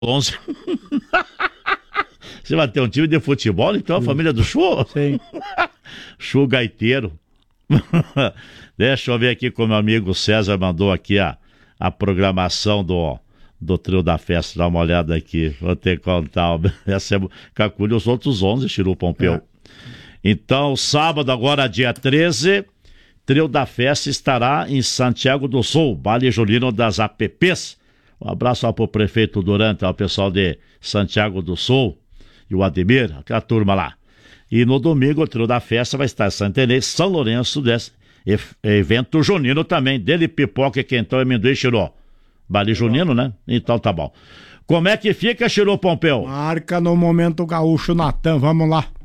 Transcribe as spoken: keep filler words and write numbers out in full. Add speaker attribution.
Speaker 1: onze. Você vai ter um time de futebol, então a família do Chu?
Speaker 2: Sim.
Speaker 1: Chu gaiteiro. Deixa eu ver aqui como meu amigo César mandou aqui a, a programação do, do trio da festa. Dá uma olhada aqui. Vou ter que contar. Essa é, calcule os outros onze, Chiru Pompeu. É. Então, sábado, agora dia treze, trio da festa estará em Santiago do Sul, Baile Junino das A P Ps. Um abraço para o prefeito Durante, ao pessoal de Santiago do Sul e o Ademir, aquela turma lá. E no domingo o trio da festa vai estar em Santa Inês, São Lourenço, desse, evento junino também, dele pipoca, quentão e amendoim, Chiru. Baile Junino, né? Então tá bom. Como é que fica, Chiru Pompeu?
Speaker 2: Marca no Momento Gaúcho, Natan, vamos lá.